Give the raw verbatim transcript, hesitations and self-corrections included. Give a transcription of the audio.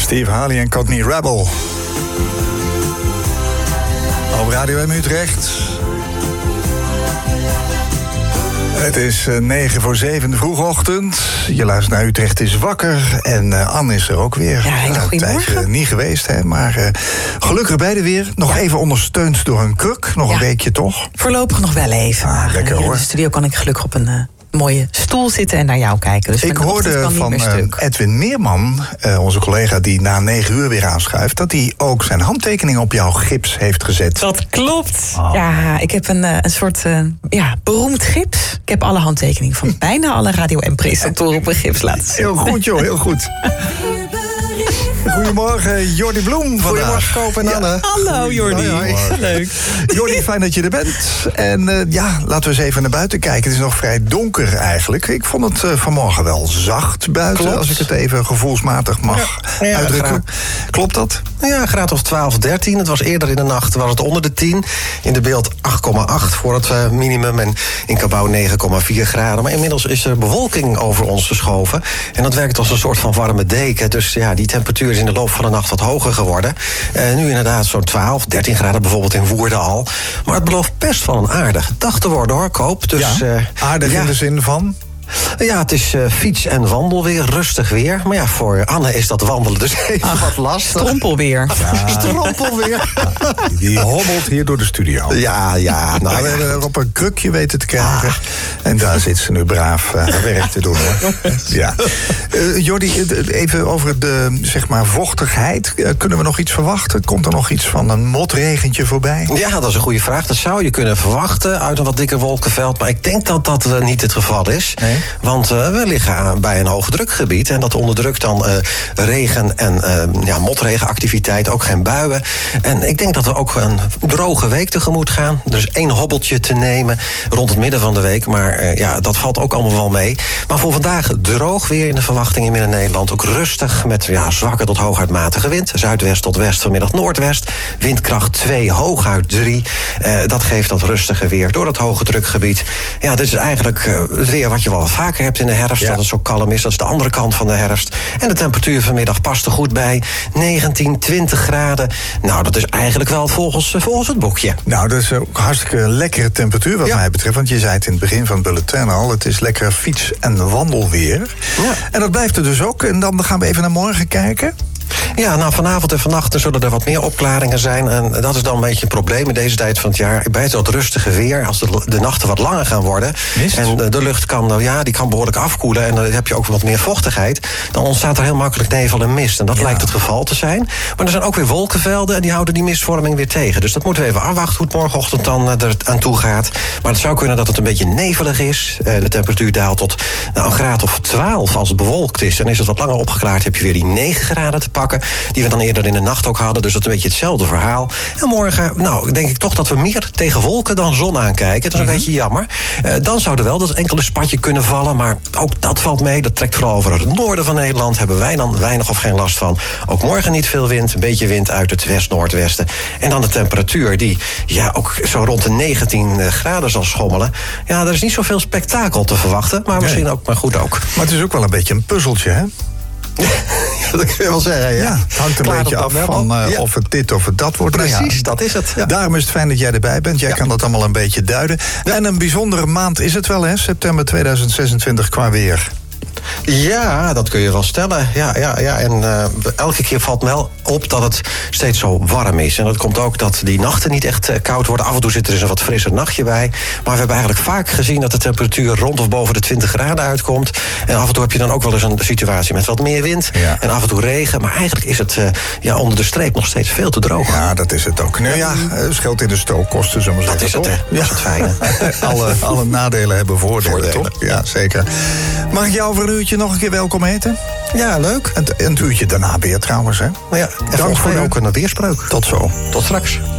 Steve Harley en Courtney Rebel. Op Radio M Utrecht. Het is negen voor zeven de vroegochtend. Je luistert naar Utrecht is wakker. En uh, Anne is er ook weer. Ja, hele een tijdje niet geweest, hè. Maar uh, gelukkig beide weer. Nog ja. even ondersteund door een kruk. Nog ja. een weekje toch? Voorlopig nog wel even. Ah, lekker hoor. In de studio kan ik gelukkig op een... Uh... mooie stoel zitten en naar jou kijken. Dus ik hoorde van uh, Edwin Meerman, uh, onze collega die na negen uur weer aanschuift, dat hij ook zijn handtekening op jouw gips heeft gezet. Dat klopt. Oh. Ja, ik heb een, uh, een soort uh, ja, beroemd gips. Ik heb alle handtekeningen van bijna alle Radio M-presentatoren op een gips laten zien. Heel goed joh, heel goed. Goedemorgen, Jordi Bloem. Goedemorgen, Koop en Anne. Ja, hallo, Jordi. Hoi, hoi. Leuk. Jordi, fijn dat je er bent. En uh, ja, laten we eens even naar buiten kijken. Het is nog vrij donker eigenlijk. Ik vond het uh, vanmorgen wel zacht buiten. Klopt. Als ik het even gevoelsmatig mag ja, ja, uitdrukken. Graag. Klopt dat? Ja, een graad of twaalf, dertien. Het was eerder in de nacht was het onder de tien. In de beeld acht komma acht voor het uh, minimum. En in Cabau negen komma vier graden. Maar inmiddels is er bewolking over ons geschoven. En dat werkt als een soort van warme deken. Dus ja, die temperatuur is in de loop van de nacht wat hoger geworden. Uh, nu inderdaad zo'n twaalf, dertien graden bijvoorbeeld in Woerden al. Maar het belooft best wel een aardige dag te worden hoor, Koop. Dus, ja, uh, aardig ja. in de zin van... Ja, het is uh, fiets- en wandelweer, rustig weer. Maar ja, voor Anne is dat wandelen dus even Ach, wat lastig. Strompelweer. Ja. Strompelweer. Ja, die hobbelt hier door de studio. Ja, ja. Nou, we hebben er op een krukje weten te krijgen. Ah. En daar zit ze nu braaf uh, werk te doen, hoor. Ja. Uh, Jordi, even over de zeg maar, vochtigheid. Uh, kunnen we nog iets verwachten? Komt er nog iets van een motregentje voorbij? Ja, dat is een goede vraag. Dat zou je kunnen verwachten uit een wat dikker wolkenveld. Maar ik denk dat dat uh, niet het geval is. Nee? Want uh, we liggen aan, bij een hoogdrukgebied. En dat onderdrukt dan uh, regen en uh, ja, motregenactiviteit, ook geen buien. En ik denk dat we ook een droge week tegemoet gaan. Er is één hobbeltje te nemen rond het midden van de week. Maar uh, ja, dat valt ook allemaal wel mee. Maar voor vandaag droog weer in de verwachting in Midden-Nederland. Ook rustig met ja, zwakke tot hooguit matige wind. Zuidwest tot west, vanmiddag noordwest. Windkracht twee, hooguit drie. Uh, dat geeft dat rustige weer door dat hoge drukgebied. Ja, dit is eigenlijk uh, het weer wat je wel vaker hebt in de herfst, ja. dat het zo kalm is. Dat is de andere kant van de herfst. En de temperatuur vanmiddag past er goed bij. negentien, twintig graden. Nou, dat is eigenlijk wel volgens, volgens het boekje. Nou, dat is ook hartstikke lekkere temperatuur wat ja. mij betreft. Want je zei het in het begin van het bulletin al. Het is lekker fiets- en wandelweer. Ja. En dat blijft er dus ook. En dan gaan we even naar morgen kijken. Ja, nou vanavond en vannacht zullen er wat meer opklaringen zijn. En dat is dan een beetje een probleem in deze tijd van het jaar. Bij het wat rustige weer, als de, de nachten wat langer gaan worden. Mist. En de, de lucht kan, ja, die kan behoorlijk afkoelen. En dan heb je ook wat meer vochtigheid. Dan ontstaat er heel makkelijk nevel en mist. En dat ja. lijkt het geval te zijn. Maar er zijn ook weer wolkenvelden en die houden die mistvorming weer tegen. Dus dat moeten we even afwachten hoe het morgenochtend dan er aan toe gaat. Maar het zou kunnen dat het een beetje nevelig is. De temperatuur daalt tot nou, een graad of twaalf als het bewolkt is. En is het wat langer opgeklaard, heb je weer die negen graden te pakken. Die we dan eerder in de nacht ook hadden. Dus dat is een beetje hetzelfde verhaal. En morgen, nou, denk ik toch dat we meer tegen wolken dan zon aankijken. Dat is een mm-hmm. beetje jammer. Uh, dan zou er wel dat enkele spatje kunnen vallen. Maar ook dat valt mee. Dat trekt vooral over het noorden van Nederland. Hebben wij dan weinig of geen last van. Ook morgen niet veel wind. Een beetje wind uit het west-noordwesten. En dan de temperatuur die ja, ook zo rond de negentien graden zal schommelen. Ja, er is niet zoveel spektakel te verwachten. Maar misschien nee. ook maar goed ook. Maar het is ook wel een beetje een puzzeltje, hè? Ja, dat kun je wel zeggen, ja. ja het hangt een Klaar beetje af van uh, ja. of het dit of het dat wordt. Precies, nou ja, dat is het. Ja. Daarom is het fijn dat jij erbij bent. Jij ja. kan dat allemaal een beetje duiden. Ja. En een bijzondere maand is het wel, hè? September tweeduizend zesentwintig qua weer. Ja, dat kun je wel stellen. Ja, ja, ja. En uh, elke keer valt me wel op dat het steeds zo warm is. En dat komt ook dat die nachten niet echt uh, koud worden. Af en toe zit er eens een wat frisser nachtje bij. Maar we hebben eigenlijk vaak gezien dat de temperatuur rond of boven de twintig graden uitkomt. En af en toe heb je dan ook wel eens een situatie met wat meer wind. Ja. En af en toe regen. Maar eigenlijk is het uh, ja, onder de streep nog steeds veel te droog. Ja, dat is het ook. Nou ja, scheelt in de stookkosten, zullen we dat zeggen. Dat is het, hè. Dat is het fijne. alle, alle nadelen hebben voordelen, voordelen, toch? Ja, zeker. Mag ik jou over een uurtje nog een keer welkom heten? Ja, leuk. En, en het uurtje daarna weer trouwens, hè? Ja, en dank voor ook een weerspreuk. Tot zo. Tot straks.